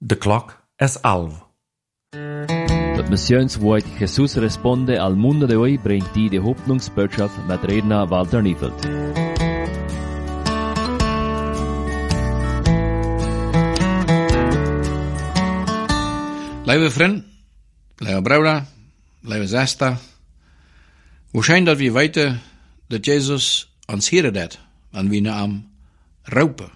De klok is 11. Das Missionswort Jesus responde al mundo de hoy bringt die Hoffnungsbotschaft mit Redner Walter Niefeld. Lieve vriend, lieve broeder, lieve zuster, hoe schijn dat we weten dat Jezus ons hier dat, en we naar hem roepen.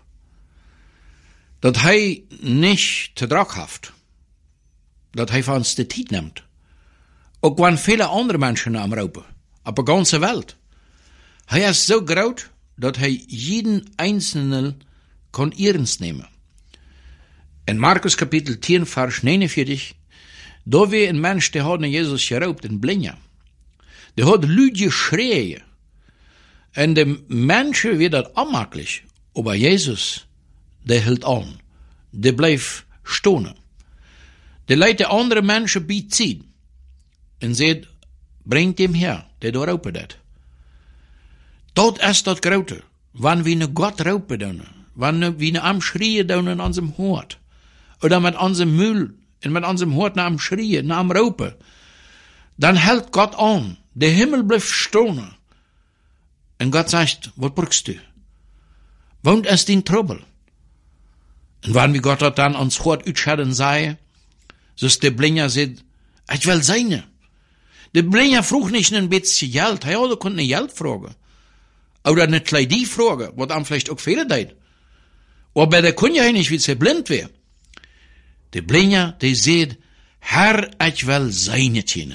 Dat hij niet te druk heeft. Dat hij van ons de tijd neemt. Ook wanneer vele andere mensen naar hem roepen. Op de ganze wereld. Hij is zo groot dat hij jeden einzelne kan ernst nemen. In Markus kapitel 10 vers 49, daar weer een mens die had naar Jezus geroopt in Blinja. Die had luid schreeuwen. En de mensen weer dat onmakkelijk. Maar Jezus, die hield aan. Die bleef stonen. Die leidt de andere mensen bij zien. En zei, brengt hem her, die daar roepen dat. Dat is dat grote. Wanneer we naar God roepen doen. Wanneer we naar hem schreeuwen doen in onze hoort. Oder met onze mul en met onze hoort naar hem schreeuwen, naar hem roepen. Dan hält God aan. De Himmel blijft stonen. En God zegt, wat brukst du? Woont es in Trouble? En wanneer we God dat dan ons hoort uitschadden zei, zoals de Blinja zegt, ik wil zijn. De Blinja vroeg niet een beetje geld, hij had ook een geld vragen. Oder een kleidie vragen, wat dan vielleicht ook vele deed. Maar bij de kon je niet, wie ze blind weer. De Blinja, die zegt, Herr, ik wil zijn tjene.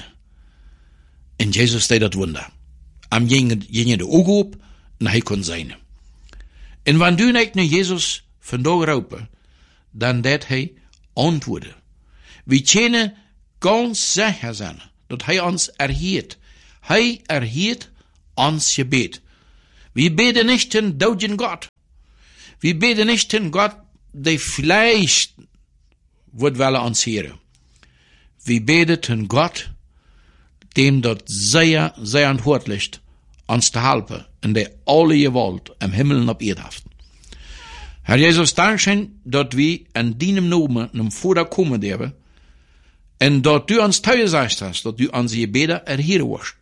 En Jezus deed dat wunder. Am ging de ogen op, en hij kon zijn. En wanneer du niet naar Jezus vandaag roepen, dan deed hij antwoorden. We kunnen ganz zeker zijn dat hij ons erhielt. Hij erhielt ons gebed. We beten niet ten doden God. We beten niet ten God, die vielleicht wordt wel ons heren. We beten ten God, dem dat zeer antwoord ligt, ons te helpen, en die alle gewalt im Himmel en op eerd heeft. Herr Jezus, dankzij dat we in dienem nomen een voordat komen hebben, en dat du ons thuis hast, dat du onze gebeden erhieren wordt.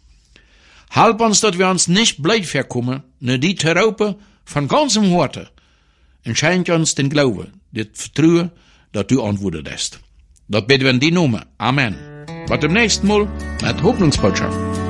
Help ons dat we ons niet blijven verkomen, naar die te roepen van ganzem harte, en schenk ons den Glauben, dit vertrouwen, dat du antwoorden hast. Dat bidden we in die nomen. Amen. Wat im nächsten Mal mit Hoffnungsbotschaft.